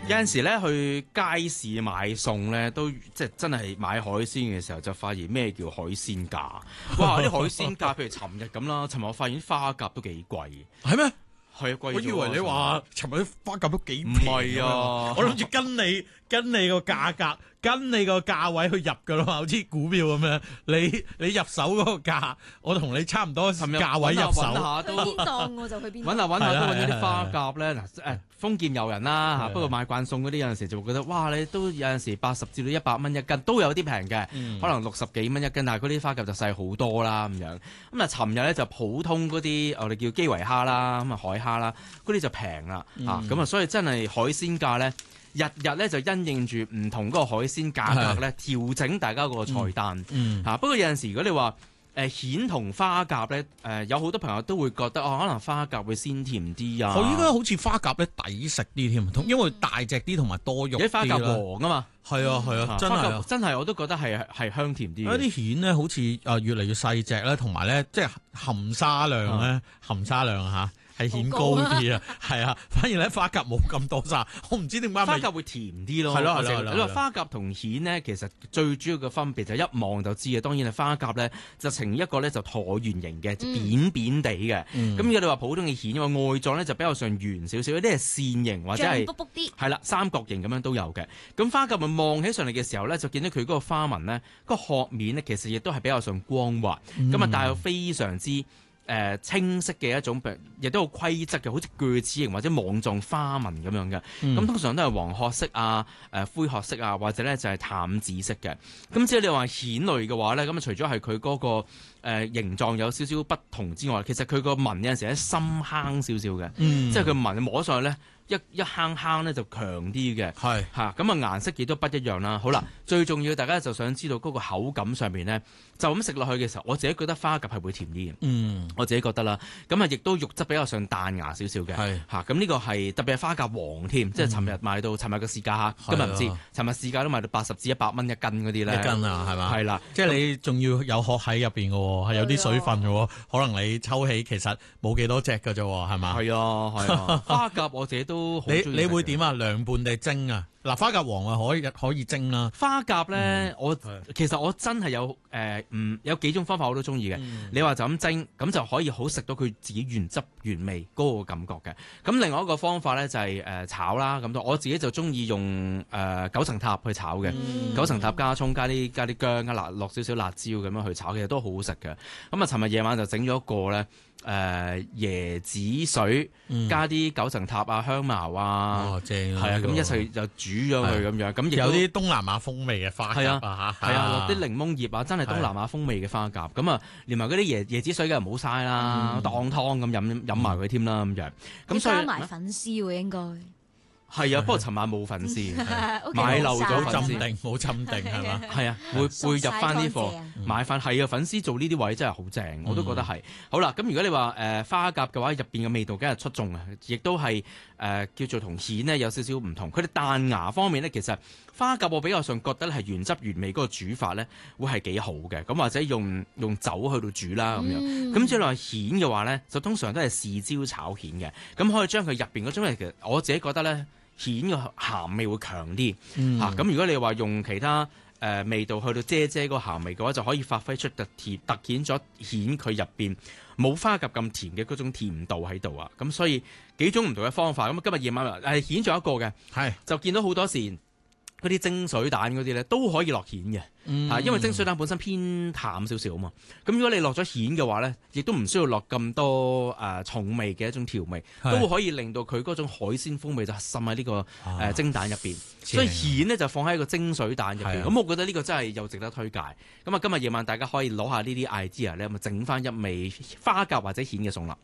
有陣時咧去街市買餸咧，都即係真係買海鮮嘅時候，就發現咩叫海鮮價。哇！啲海鮮價，譬如尋日咁啦，尋日我發現花甲都幾貴。 係咩？ 係啊，貴咗。 我以為你話尋日啲花甲都幾平。 唔係啊， 我諗住跟你個價格，跟你個價位去入噶啦嘛，好似股票咁樣。你入手嗰個價，我同你差唔多價位入手。 揾下都邊檔我就去邊。 揾下都揾咗啲花甲咧。嗱豐儉由人啦嚇，不過買慣餸嗰啲有陣時就會覺得哇，你都有陣時80至到100蚊一斤，都有啲平嘅，可能60幾蚊一斤，但係嗰啲花甲就細好多啦咁樣。咁啊，尋日咧就普通嗰啲我哋叫基圍蝦啦，咁啊海蝦啦，嗰啲就平啦嚇。咁啊，所以真係海鮮價咧，日日咧就因應住唔同嗰個海鮮價格咧調整大家個菜單嚇。不過有陣時如果你話蜆同花甲咧，有好多朋友都會覺得可能花甲會鮮甜啲啊。 佢應該好似花甲咧抵食啲添，因為大隻啲同埋多肉啲。 啲花甲黃啊嘛。 係啊，真係我都覺得係香甜啲。 啲蜆咧好似越嚟越細隻咧，同埋咧即係含沙量嚇。係蜆高啲啊，係啊，反而咧花甲冇咁多沙，我唔知點解。 花甲會甜啲咯， 係咯。 你話花甲同蜆呢，其實最主要嘅分別就一望就知嘅。當然係花甲咧就呈一個咧就橢圓形嘅，扁扁地嘅。咁如果你話普通嘅蜆，因為外狀咧就比較上圓少少，有啲係扇形或者係卜卜啲， 係啦三角形咁樣都有嘅。咁花甲咪望起上嚟嘅時候咧，就見到佢嗰個花紋咧，個殼面咧其實亦都係比較上光滑，咁啊帶有非常之清晰嘅一種，亦都好規則嘅，好似鋸齒形或者網狀花紋咁樣嘅。咁通常都係黃褐色啊、灰褐色啊，或者咧就係淡紫色嘅。咁即係你話蜆類嘅話咧，咁啊除咗係佢嗰個形狀有少少不同之外，其實佢個紋有陣時係深坑少少嘅，即係佢紋摸上去咧。一坑坑咧就強啲嘅，係嚇咁啊顏色亦都不一樣啦。好啦，最重要大家就想知道嗰個口感上面咧，就咁食落去嘅時候，我自己覺得花甲係會甜啲嘅。我自己覺得啦，咁啊亦都肉質比較上彈牙少少嘅，係嚇咁呢個係特別係花甲黃添，即係尋日賣到尋日嘅市價嚇，今日唔知尋日市價都賣到80至100蚊一斤嗰啲咧， 一斤啊係嘛？係啦，即係你仲要有殼喺入邊嘅喎，係有啲水分嘅喎，可能你抽起其實冇幾多隻嘅啫喎，係嘛？係啊，花甲我自己都你會點啊？涼拌定蒸啊？嗱，花甲黃啊可以蒸啦。 花甲咧，其實我真係有幾種方法我都中意嘅。你話就咁蒸，咁就可以好食到佢自己原汁原味嗰個感覺嘅。咁另外一個方法咧就係炒啦。咁我自己就中意用九層塔去炒嘅。九層塔加葱加啲薑啊落少少辣椒咁樣去炒，其實都好好食嘅。咁啊，尋日夜晚就整咗一個咧。椰子水加啲九層塔啊、香茅啊，正係啊，咁一齊就煮咗佢咁樣，咁亦有啲東南亞風味嘅花甲啊嚇， 係啊，落啲檸檬葉啊，真係東南亞風味嘅花甲，咁啊，連埋嗰啲椰子水梗係唔好嘥啦，當湯咁飲埋佢添啦咁樣，咁所以加埋粉絲喎應該。 係啊，不過尋晚冇粉絲，買漏咗粉絲， 冇浸定係嘛？ 係啊，會入翻啲貨，買翻係啊，粉絲做呢啲位真係好正，我都覺得係。好啦，咁如果你話花甲嘅話，入邊嘅味道梗係出眾啊，亦都係叫做同蜆呢有少少唔同。佢哋彈牙方面呢，其實花甲我比較上覺得係原汁原味嗰個煮法呢會係幾好嘅。咁或者用酒去到煮啦咁樣。咁至於話蜆嘅話呢，就通常都係豉椒炒蜆嘅。咁可以將佢入邊嗰種其實我自己覺得呢。蜆嘅鹹味會強啲嚇，咁如果你話用其他味道去到遮嗰個鹹味嘅話，就可以發揮出突顯咗蜆佢入邊冇花甲咁甜嘅嗰種甜度喺度啊！咁所以幾種唔同嘅方法，咁今日夜晚蜆仲有一個嘅，係就見到好多時嗰啲蒸水蛋嗰啲咧都可以落蜆嘅，因為蒸水蛋本身偏淡少少啊嘛。咁如果你落咗蜆嘅話咧，亦都唔需要落咁多重味嘅一種調味，都可以令到佢嗰種海鮮風味就滲喺呢個蒸蛋入邊。所以蜆呢就放喺個蒸水蛋入邊。咁我覺得呢個真係又值得推介。咁啊，今日夜晚大家可以攞下呢啲 idea 咧，咁整翻一味花甲或者蜆嘅餸啦。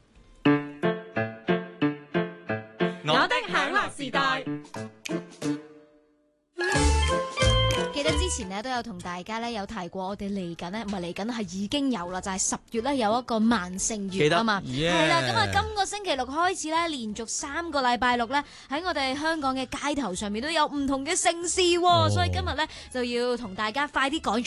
我的享樂時代。記得之前咧都有同大家咧有提過，我哋嚟緊咧唔係嚟緊係已經有啦，就係10月咧有一個萬聖月啊嘛，係啦，咁啊今個星期六開始咧，連續3個禮拜六咧喺我哋香港嘅街頭上面都有唔同嘅盛事，所以今日咧就要同大家快啲講。